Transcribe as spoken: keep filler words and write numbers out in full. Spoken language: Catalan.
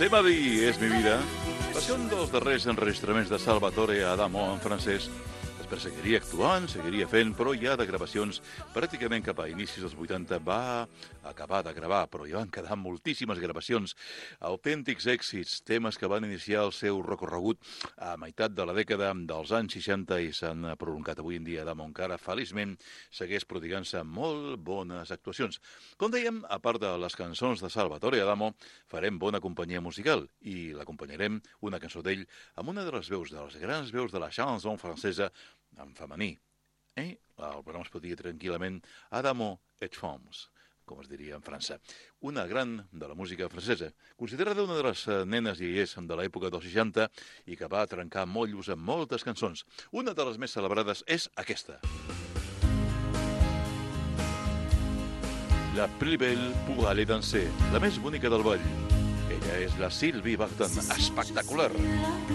Semadi és mi vida va ser un dels darrers enregistraments de Salvatore Adamo en francès. Després seguiria actuant, seguiria fent, però ja de gravacions pràcticament cap a inicis dels vuitanta va acabar de gravar, però hi van quedar moltíssimes gravacions, autèntics èxits, temes que van iniciar el seu recorregut a meitat de la dècada dels anys seixanta i s'han prolongat avui en dia. Adamo encara, feliçment, segueix prodigant-se molt bones actuacions. Com dèiem, a part de les cançons de Salvatore Adamo, farem bona companyia musical i l'acompanyarem una cançó d'ell amb una de les veus, de les grans veus de la chanson francesa en femení. Eh? El programa es pot dir tranquil·lament Adamo et Femmes, com es diria en França. Una gran de la música francesa, considerada una de les nenes iaiers de l'època dels seixanta i que va trencar mollos amb moltes cançons. Una de les més celebrades és aquesta. La plus belle pour aller danser, la més bonica del ball. Ella és la Sylvie Vartan, espectacular.